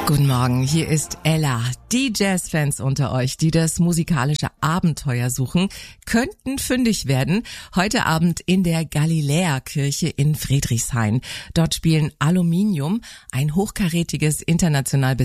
Guten Morgen, hier ist Ella. Die Jazzfans unter euch, die das musikalische Abenteuer suchen, könnten fündig werden. Heute Abend in der Galiläa-Kirche in Friedrichshain. Dort spielen Aluminium, ein hochkarätiges, international